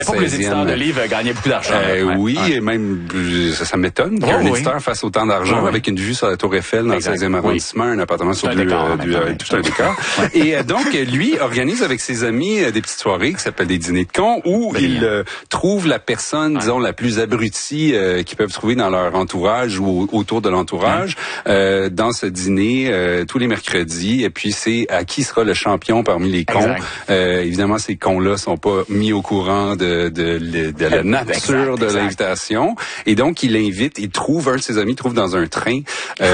Pas que les éditeurs de livres gagnaient beaucoup d'argent. Oui, et même, ça m'étonne qu'un éditeur fasse autant d'argent avec une vue sur la Tour Eiffel dans le 16e arrondissement, un appartement sur tout un décor. Et donc, lui organise avec ses amis des petites soirées qui s'appellent des dîners de cons où il trouve la personne, disons, la plus abrutie qu'ils peuvent trouver dans leur entourage ou autour de l'entourage dans ce dîner tous les mercredis. Et puis, c'est à qui sera le champion parmi les cons. Évidemment, ces cons-là sont pas mis au courant de la nature de l'invitation. Et donc, il trouve, un de ses amis trouve dans un train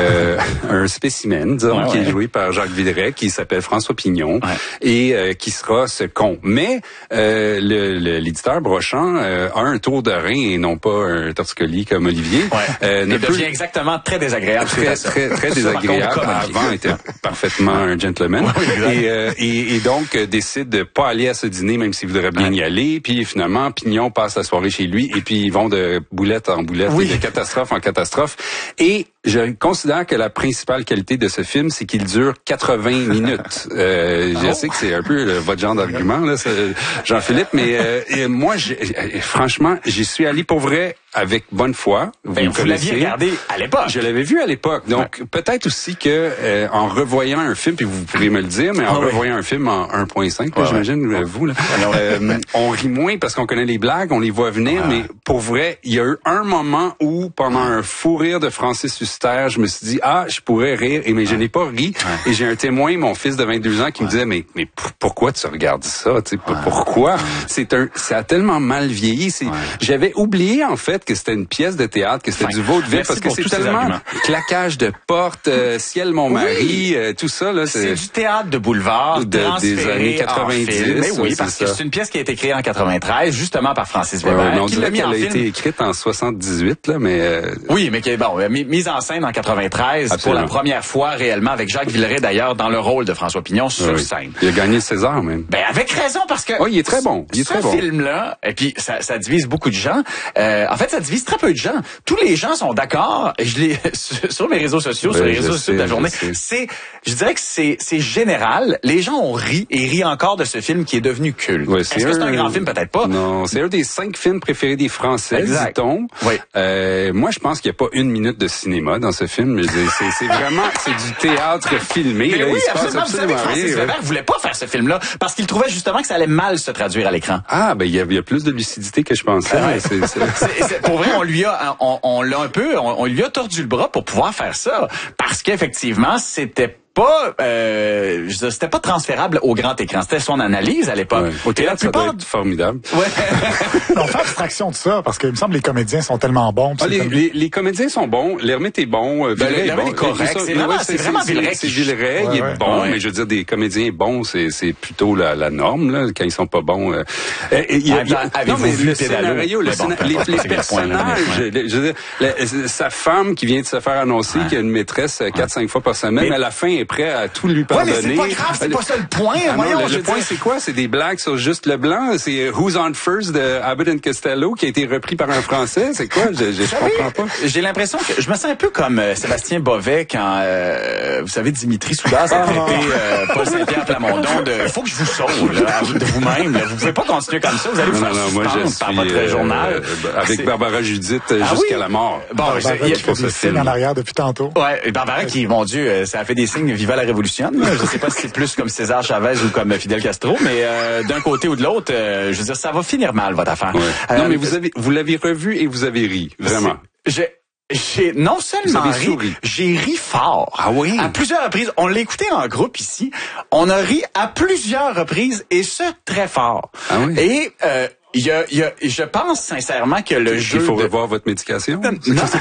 un spécimen, disons, qui est joué par Jacques Villeray, qui s'appelle François Pignon, et qui sera ce con. Mais l'éditeur Brochant a un tour de rein et non pas un torticolis comme Olivier. Il devient exactement très désagréable. Très désagréable. Avant, il était parfaitement un gentleman. Et donc, décide de pas aller à ce dîner, même s'il voudrait bien y aller. Puis finalement, Pignon passe la soirée chez lui et puis ils vont de boulette en boulette, de catastrophe en catastrophe. Et je considère que la principale qualité de ce film, c'est qu'il dure 80 minutes. Je sais que c'est un peu votre genre d'argument, là, Jean-Philippe, mais moi, franchement, j'y suis allé pour vrai avec bonne foi. Vous l'aviez regardé à l'époque. Je l'avais vu à l'époque. Donc, peut-être aussi que en revoyant un film, puis vous pourrez me le dire, mais en revoyant un film en 1.5, j'imagine, vous, là, on rit moins parce qu'on connaît les blagues, on les voit venir, mais pour vrai, il y a eu un moment où, pendant un fou rire de Francis Huster, je me suis dit, je pourrais rire, mais je n'ai pas ri. Et j'ai un témoin, mon fils de 22 ans, qui me disait, mais pourquoi tu regardes ça? Pourquoi? Ça a tellement mal vieilli. J'avais oublié, en fait, que c'était une pièce de théâtre, que c'était du vaudeville, parce que c'est tellement claquage de porte, Ciel mon mari, tout ça, là. C'est du théâtre de boulevard, des années 90. Mais oui, parce que c'est une pièce qui a été créée en 93, justement par Francis Weber. On dirait qu'elle a été écrite en 78, là, mais... Oui, mais qui est mise en scène en 93 pour la première fois réellement, avec Jacques Villeray d'ailleurs dans le rôle de François Pignon sur scène. Il a gagné le César même. Avec raison, parce que il est très bon. Ce film-là, et puis ça divise beaucoup de gens. En fait, ça divise très peu de gens. Tous les gens sont d'accord. Je l'ai sur mes réseaux sociaux, sur les réseaux sociaux de la journée. Je dirais que c'est général. Les gens ont ri et rient encore de ce film qui est devenu culte. Est-ce que c'est un grand film? Peut-être pas. Non, c'est un des 5 films préférés des Français, dit-on. Moi, je pense qu'il n'y a pas une minute de cinéma dans ce film. C'est du théâtre filmé. Mais là, oui, absolument. Vous savez, Francis Weber voulait pas faire ce film-là parce qu'il trouvait justement que ça allait mal se traduire à l'écran. Il y a plus de lucidité que je pensais. Pour vrai, on lui a tordu le bras pour pouvoir faire ça parce qu'effectivement, c'était pas transférable au grand écran. C'était son analyse à l'époque. Au théâtre, ça doit être formidable. On fait abstraction de ça, parce qu'il me semble que les comédiens sont tellement bons. Les comédiens sont bons. L'Hermite est bon. Villeray est bon. Est correct. C'est vraiment Villeray. C'est Villeray, il est bon, mais je veux dire, des comédiens bons, c'est plutôt la norme, là, quand ils sont pas bons. Avez-vous vu le scénario, les personnages, je veux dire, sa femme qui vient de se faire annoncer qu'il y a une maîtresse 4-5 fois par semaine, à la fin, est prêt à tout lui pardonner. Mais c'est pas grave, c'est pas ça le point. Le point, c'est quoi? C'est des blagues sur juste le blanc. C'est Who's on First de Abbott and Costello qui a été repris par un Français. C'est quoi? Je comprends pas. J'ai l'impression que je me sens un peu comme Sébastien Bovet quand, vous savez, Dimitri Soudas a traité Paul Saint-Pierre Plamondon de « faut que je vous sauve là, de vous-même. Vous pouvez pas continuer comme ça. Vous allez vous faire suspendre par votre journal. » Avec Barbara Judith jusqu'à la mort. Il fait des signes en arrière depuis tantôt. Et Barbara qui, mon Dieu, ça a fait des signes Viva la Révolution. Je sais pas si c'est plus comme César Chavez ou comme Fidel Castro, mais d'un côté ou de l'autre, je veux dire, ça va finir mal, votre affaire. Non, mais vous l'avez revu et vous avez ri, vraiment. J'ai non seulement ri, j'ai ri fort. Ah oui? À plusieurs reprises. On l'a écouté en groupe ici. On a ri à plusieurs reprises et ce, très fort. Ah oui? Et je pense sincèrement que le jeu... Il faut revoir votre médication? Non.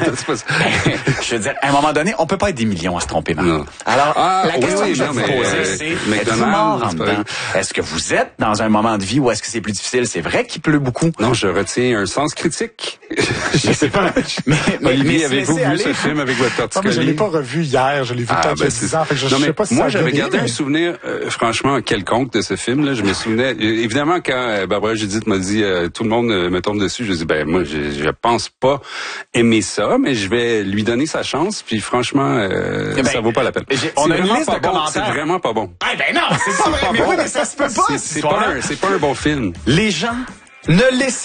Je veux dire, à un moment donné, on peut pas être des millions à se tromper, Marc. Alors, la question que je vais vous poser, c'est, êtes-vous mort en dedans? Est-ce que vous êtes dans un moment de vie où est-ce que c'est plus difficile? C'est vrai qu'il pleut beaucoup. Non, je retiens un sens critique. Je sais pas. Mais Olivier, avez-vous vu ce film avec votre torticolis? Je l'ai pas revu hier. Je l'ai vu peut-être il y a 10 ans. Fait que je sais pas si moi, j'avais gardé un souvenir, franchement, quelconque de ce film-là. Je me souvenais, évidemment, quand Barbara Judith m'a dit tout le monde me tombe dessus, je dis moi je pense pas aimer ça, mais je vais lui donner sa chance, puis franchement ça vaut pas la peine. On a une liste de commentaires. C'est vraiment pas bon. Non, c'est pas vrai. Mais oui, mais ça se peut pas. C'est pas un bon film. Les gens Ne laissez